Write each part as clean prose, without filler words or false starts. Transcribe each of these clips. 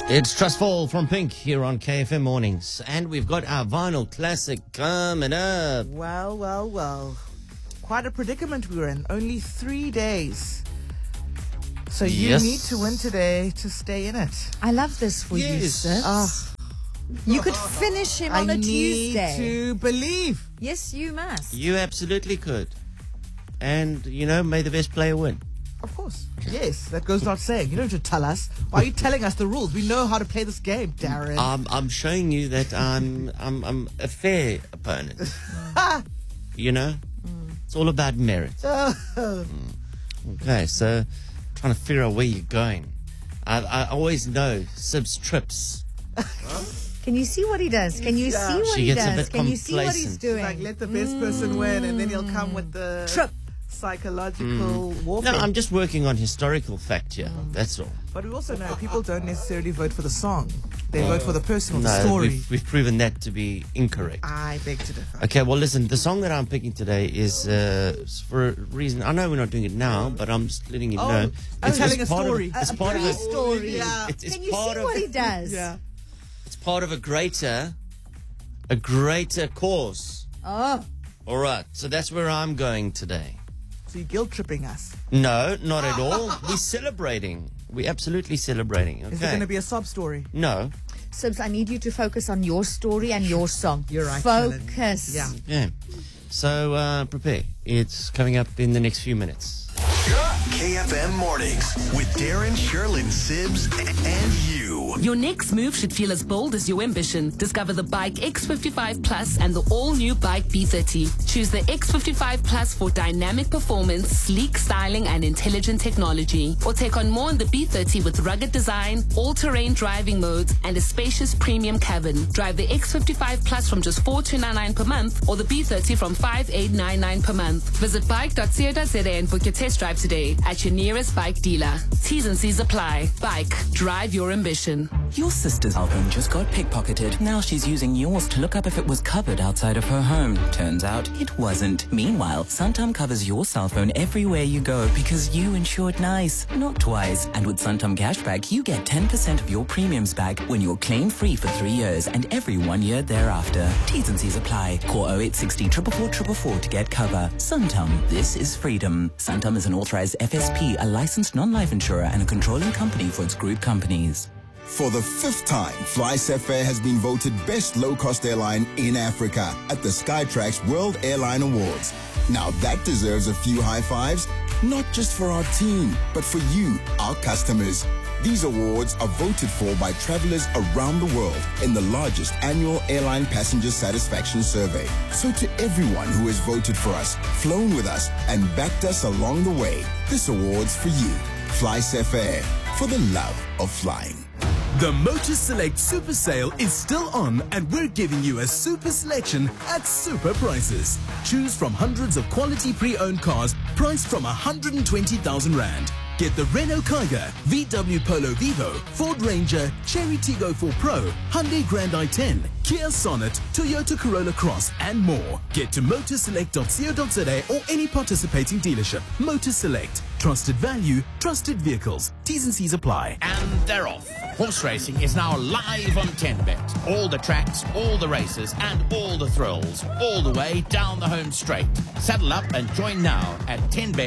It's Trustful from Pink here on KFM Mornings. And we've got our vinyl classic coming up. Well. Quite a predicament we were in. Only 3 days. So you need to win today to stay in it. I love this for you, sis. You could finish him on a Tuesday. I need to believe. Yes, you must. You absolutely could. And, may the best player win. Of course. Yes, that goes without saying. You don't have to tell us. Why are you telling us the rules? We know how to play this game, Darren. I'm showing you that I'm a fair opponent. It's all about merit. Okay, so trying to figure out where you're going. I always know Sib's trips. Can you see what he does? Can you see what he does? Can you see what he's doing? Like, let the best person win, and then he'll come with the trip. Psychological warfare. No, I'm just working on historical fact here. That's all. But we also know people don't necessarily vote for the song. They vote for the person or the story. We've proven that to be incorrect. I beg to differ. Okay, well, listen, the song that I'm picking today is for a reason. I know we're not doing it now, but I'm just letting you know. It's telling a story. It's part of a story. Yeah. It's Can you part see of, what he does? Yeah. It's part of a greater cause. Oh. All right, so that's where I'm going today. So you're guilt tripping us. No, not at all. We're celebrating. We're absolutely celebrating. Okay. Is it going to be a sob story? No. Sibs, I need you to focus on your story and your song. You're right. Focus. Yeah. Yeah. So prepare. It's coming up in the next few minutes. KFM Mornings with Darren, Sherlyn, Sibs, and you. Your next move should feel as bold as your ambition. Discover the Bike X55 Plus and the all-new Bike B30. Choose the X55 Plus for dynamic performance, sleek styling, and intelligent technology. Or take on more in the B30 with rugged design, all-terrain driving modes, and a spacious premium cabin. Drive the X55 Plus from just $4,299 per month or the B30 from $5,899 per month. Visit bike.co.za and book your test drive today at your nearest bike dealer. T's and C's apply. Bike. Drive your ambition. Your sister's album just got pickpocketed. Now she's using yours to look up if it was covered outside of her home. Turns out it wasn't. Meanwhile, Suntum covers your cell phone everywhere you go because you insured nice, not twice. And with Suntum Cashback, you get 10% of your premiums back when you're claim-free for 3 years and every 1 year thereafter. T's and C's apply. Call 0860 444 444 to get cover. Suntum. This is freedom. Suntum is an authorized FSP, a licensed non-life insurer, and a controlling company for its group companies. For the 5th time, FlySafair has been voted best low-cost airline in Africa at the Skytrax World Airline Awards. Now that deserves a few high fives, not just for our team, but for you, our customers. These awards are voted for by travelers around the world in the largest annual airline passenger satisfaction survey. So to everyone who has voted for us, flown with us, and backed us along the way, this award's for you. FlySafair, for the love of flying. The Motor Select Super Sale is still on, and we're giving you a super selection at super prices. Choose from hundreds of quality pre-owned cars priced from 120,000 Rand. Get the Renault Kiger, VW Polo Vivo, Ford Ranger, Cherry Tiggo 4 Pro, Hyundai Grand i10, Kia Sonet, Toyota Corolla Cross, and more. Get to motorselect.co.za or any participating dealership. Motor Select. Trusted value, trusted vehicles. T's and C's apply. And they're off. Horse racing is now live on 10Bet. All the tracks, all the races, and all the thrills, all the way down the home straight. Saddle up and join now at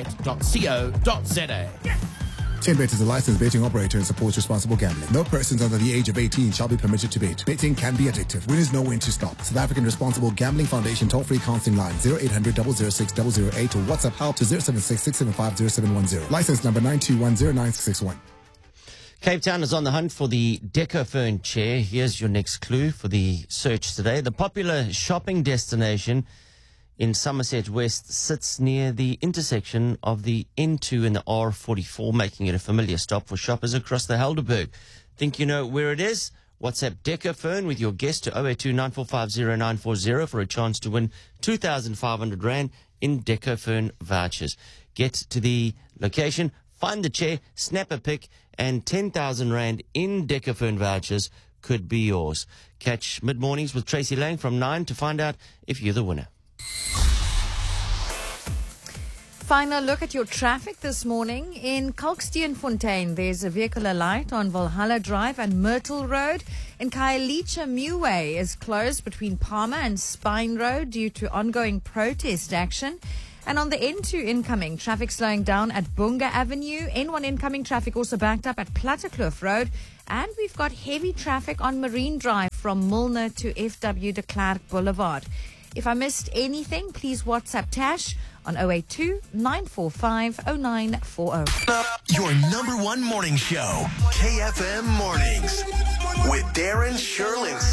10bet.co.za. 10Bet is a licensed betting operator and supports responsible gambling. No persons under the age of 18 shall be permitted to bet. Betting can be addictive. Winners know when to stop. South African Responsible Gambling Foundation toll-free counseling line 0800 006 008 or WhatsApp help to 076 675 0710. License number 9210961. Cape Town is on the hunt for the Decofern chair. Here's your next clue for the search today. The popular shopping destination in Somerset West sits near the intersection of the N2 and the R44, making it a familiar stop for shoppers across the Helderberg. Think you know where it is? WhatsApp Decofern with your guess to 082 945 0940 for a chance to win 2,500 Rand in Decofern vouchers. Get to the location, find the chair, snap a pic, and 10,000 Rand in Decofern vouchers could be yours. Catch Mid-Mornings with Tracy Lang from 9 to find out if you're the winner. Final look at your traffic this morning. In Kalksteenfontein, there's a vehicle alight on Valhalla Drive and Myrtle Road. In Khayelitsha, Muway is closed between Palmer and Spine Road due to ongoing protest action. And on the N2 incoming, traffic slowing down at Bunga Avenue. N1 incoming traffic also backed up at Plattekloof Road. And we've got heavy traffic on Marine Drive from Milner to FW de Klerk Boulevard. If I missed anything, please WhatsApp Tash on 082-945-0940. Your number one morning show, KFM Mornings, with Darren Sherlin.